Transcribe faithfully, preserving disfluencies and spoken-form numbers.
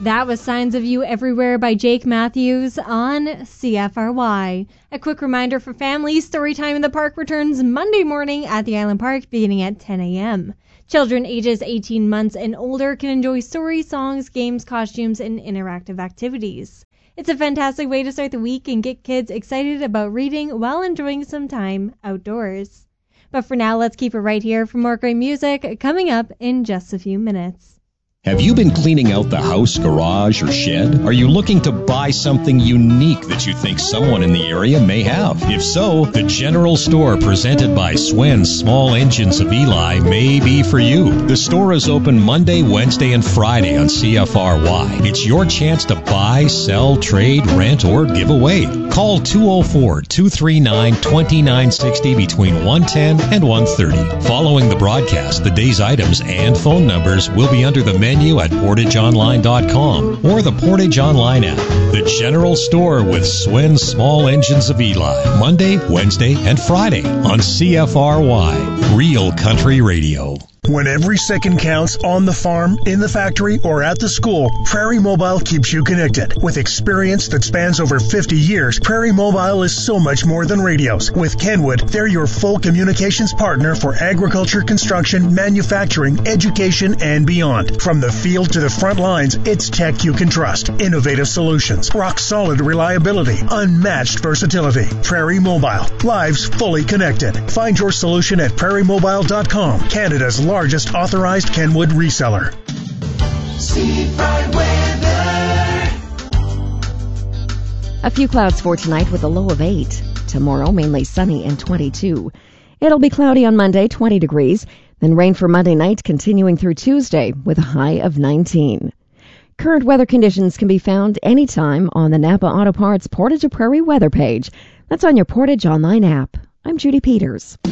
That was Signs of You Everywhere by Jake Matthews on C F R Y. A quick reminder for families, Storytime in the Park returns Monday morning at the Island Park beginning at ten a.m. Children ages eighteen months and older can enjoy stories, songs, games, costumes, and interactive activities. It's a fantastic way to start the week and get kids excited about reading while enjoying some time outdoors. But for now, let's keep it right here for more great music coming up in just a few minutes. Have you been cleaning out the house, garage, or shed? Are you looking to buy something unique that you think someone in the area may have? If so, the General Store presented by Swen's Small Engines of Eli may be for you. The store is open Monday, Wednesday, and Friday on C F R Y. It's your chance to buy, sell, trade, rent, or give away. Call two oh four, two three nine, two nine six oh between one ten and one thirty. Following the broadcast, the day's items and phone numbers will be under the menu at portage online dot com or the Portage Online app. The General Store with Swen's Small Engines of Eli. Monday, Wednesday, and Friday on C F R Y. Real Country Radio. When every second counts on the farm, in the factory, or at the school, Prairie Mobile keeps you connected. With experience that spans over fifty years, Prairie Mobile is so much more than radios. With Kenwood, they're your full communications partner for agriculture, construction, manufacturing, education, and beyond. From the field to the front lines, it's tech you can trust. Innovative solutions, rock-solid reliability, unmatched versatility. Prairie Mobile, lives fully connected. Find your solution at prairie mobile dot com, Canada's largest authorized Kenwood reseller. Seafront weather. A few clouds for tonight with a low of eight. Tomorrow, mainly sunny and twenty-two. It'll be cloudy on Monday, twenty degrees. Then rain for Monday night, continuing through Tuesday with a high of nineteen. Current weather conditions can be found anytime on the Napa Auto Parts Portage to Prairie weather page. That's on your Portage Online app. I'm Judy Peters.